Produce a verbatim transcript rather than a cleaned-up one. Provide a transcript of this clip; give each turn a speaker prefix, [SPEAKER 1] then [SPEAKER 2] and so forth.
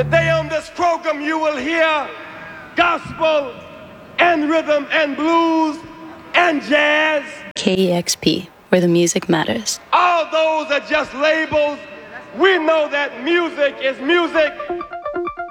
[SPEAKER 1] Today on this program you will hear gospel and rhythm and blues and jazz.
[SPEAKER 2] K E X P, where the music matters.
[SPEAKER 1] All those are just labels. We know that music is music.